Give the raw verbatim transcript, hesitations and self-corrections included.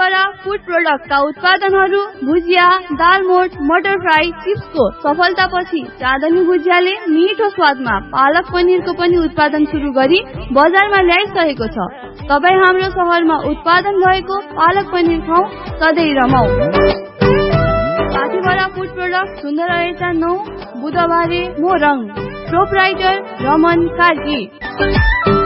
साथीबरा food प्रोडक्टका उत्पादनहरू भुजिया, दालमोट, मटर fry, चिप्सको सफलतापछि चाँदनी भुजियाले मिठो स्वादमा पालक पनिरको पनि उत्पादन सुरु गरी बजारमा ल्याइसकेको छ। तपाईँ हाम्रो शहरमा उत्पादन भएको पालक पनिर खाऊ, सधैँ रमाऊ। साथीबरा फूड प्रोडक्ट सुन्दर रहेछ नौ बुधबारे मोरङ, प्रोपराइटर रमन कार्की।